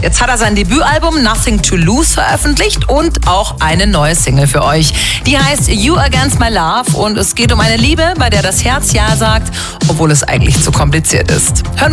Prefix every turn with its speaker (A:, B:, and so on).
A: Jetzt hat er sein Debütalbum Nothing to Lose veröffentlicht und auch eine neue Single für euch. Die heißt You Against My Love und es geht um eine Liebe, bei der das Herz Ja sagt, obwohl es eigentlich zu kompliziert ist. Hören wir